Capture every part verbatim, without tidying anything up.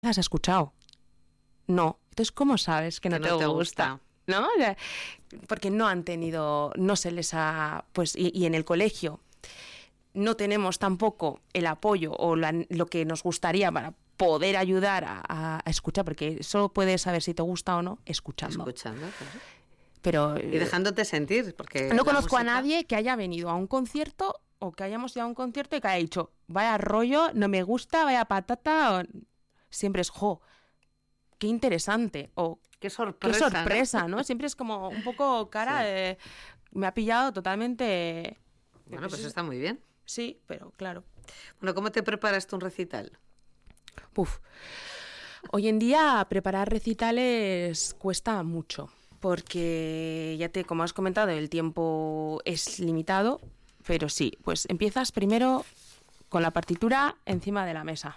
¿Las has escuchado? No. Entonces, ¿cómo sabes que no, que te, no te gusta? gusta. ¿No? O sea, porque no han tenido, no se les ha, pues, y, y en el colegio no tenemos tampoco el apoyo o la, lo que nos gustaría para poder ayudar a, a, a escuchar, porque solo puedes saber si te gusta o no escuchando. Escuchando, claro. Pero, y dejándote sentir, porque no conozco música... a nadie que haya venido a un concierto o que hayamos ido a un concierto y que haya dicho, vaya rollo, no me gusta, vaya patata, o... siempre es, jo, qué interesante, o qué sorpresa, qué sorpresa, ¿no? ¿no? Siempre es como un poco cara, sí. de, me ha pillado totalmente... Bueno, pues está muy bien. Sí, pero claro. Bueno, ¿cómo te preparas tú un recital? Uf, hoy en día preparar recitales cuesta mucho, porque ya te, como has comentado, el tiempo es limitado, pero sí, pues empiezas primero con la partitura encima de la mesa,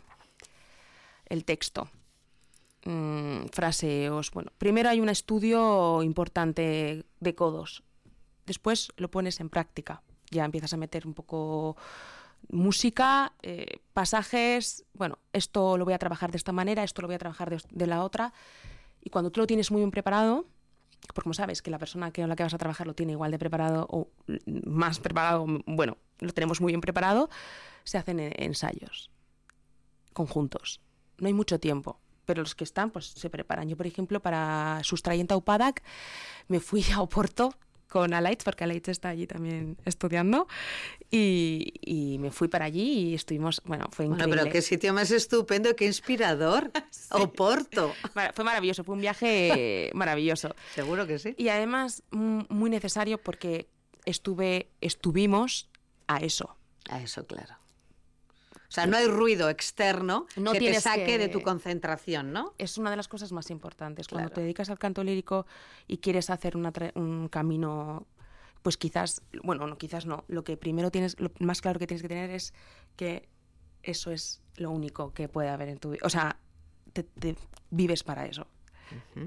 el texto, mmm, fraseos, bueno, primero hay un estudio importante de codos, después lo pones en práctica, ya empiezas a meter un poco música, eh, pasajes, bueno, esto lo voy a trabajar de esta manera, esto lo voy a trabajar de, de la otra, y cuando tú lo tienes muy bien preparado, porque como sabes que la persona con la que vas a trabajar lo tiene igual de preparado o más preparado, bueno, lo tenemos muy bien preparado, se hacen ensayos conjuntos. No hay mucho tiempo, pero los que están, pues se preparan. Yo, por ejemplo, para Sustraient Aupadac me fui a Oporto con Alaitz, porque Alaitz está allí también estudiando, y, y me fui para allí y estuvimos, bueno, fue increíble. Bueno, pero qué sitio más estupendo, qué inspirador, sí. Oporto. Fue maravilloso, fue un viaje maravilloso. Seguro que sí. Y además muy necesario porque estuve, estuvimos a eso. A eso, claro. O sea, no hay ruido externo no que te saque que... de tu concentración, ¿no? Es una de las cosas más importantes. Claro. Cuando te dedicas al canto lírico y quieres hacer una tra- un camino, pues quizás, bueno, no, quizás no. Lo que primero tienes, lo más claro que tienes que tener es que eso es lo único que puede haber en tu vida. O sea, te, te vives para eso. Uh-huh.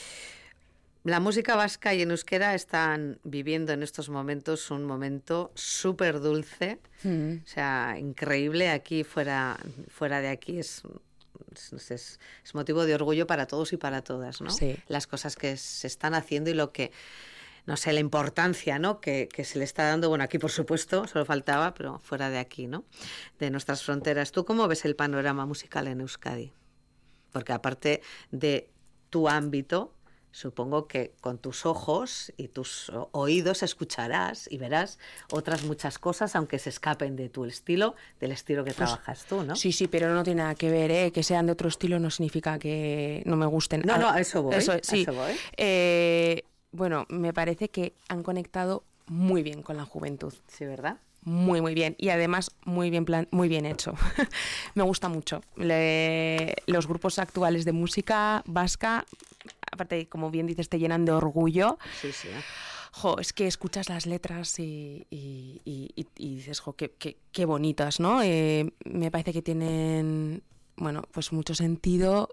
La música vasca y en euskera están viviendo en estos momentos un momento súper dulce, mm. o sea, increíble. Aquí fuera, fuera de aquí es, es, es, es motivo de orgullo para todos y para todas, ¿no? Sí. Las cosas que se están haciendo y lo que, no sé, la importancia, ¿no? que, que se le está dando, bueno, aquí por supuesto, solo faltaba, pero fuera de aquí, ¿no? De nuestras fronteras. ¿Tú cómo ves el panorama musical en Euskadi? Porque aparte de tu ámbito, supongo que con tus ojos y tus oídos escucharás y verás otras muchas cosas, aunque se escapen de tu estilo, del estilo que pues, trabajas tú, ¿no? Sí, sí, pero no tiene nada que ver, ¿eh? Que sean de otro estilo no significa que no me gusten. No, no, a eso voy. Eso, sí. A eso voy. Eh, bueno, me parece que han conectado muy bien con la juventud. Sí, ¿verdad? Muy, muy bien. Y además muy bien, plan, muy bien hecho. Me gusta mucho. Le, los grupos actuales de música vasca, aparte, como bien dices, te llenan de orgullo. Sí, sí. Jo, es que escuchas las letras y, y, y, y dices, jo, qué, qué, qué bonitas, ¿no? Eh, me parece que tienen, bueno, pues mucho sentido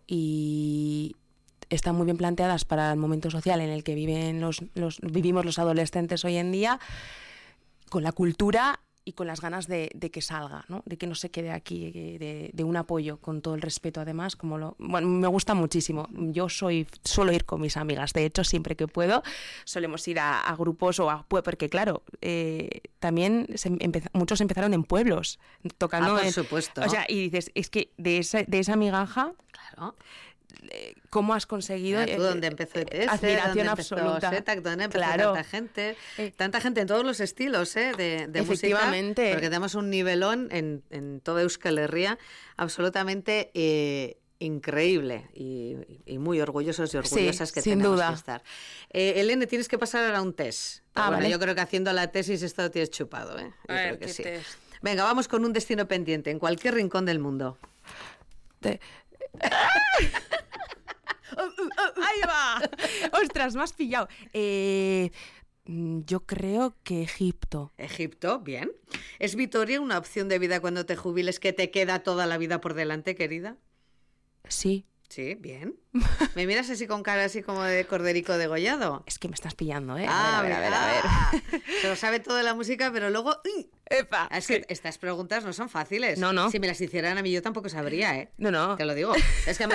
y están muy bien planteadas para el momento social en el que viven los, los, vivimos los adolescentes hoy en día, con la cultura y con las ganas de, de que salga, ¿no? De que no se quede aquí, de, de un apoyo, con todo el respeto además, como lo, bueno, me gusta muchísimo. Yo soy, suelo ir con mis amigas, de hecho, siempre que puedo, solemos ir a, a grupos o a, porque claro, eh, también se empezó, muchos empezaron en pueblos, tocando. Ah, por en, supuesto. O sea, y dices, es que de esa, de esa migaja, claro. ¿Cómo has conseguido? ¿Tú dónde empezó E T S? Admiración absoluta. Setac, ¿dónde empezó claro. tanta gente? Tanta gente en todos los estilos, ¿eh? De, de Efectivamente. música. Porque tenemos un nivelón en, en toda Euskal Herria absolutamente eh, increíble y, y muy orgullosos y orgullosas sí, que sin tenemos duda. que estar. Eh, Elene, tienes que pasar ahora un test. Ah, bueno, vale. yo creo que haciendo la tesis esto lo tienes chupado, ¿eh? Yo A ver, creo que ¿qué sí. test? Venga, vamos con un destino pendiente en cualquier rincón del mundo. Te... ¡Ahí va! ¡Ostras, me has pillado! Eh, yo creo que Egipto. Egipto, bien. ¿Es Vitoria una opción de vida cuando te jubiles que te queda toda la vida por delante, querida? Sí, Sí, bien. ¿Me miras así con cara así como de corderico degollado? Es que me estás pillando, ¿eh? Ah, a ver, a ver, a ver. a ver. Se lo sabe todo de la música, pero luego... ¡uy! Epa. Es que estas preguntas no son fáciles. No, no. Si me las hicieran a mí yo tampoco sabría, ¿eh? No, no. Te lo digo. Es que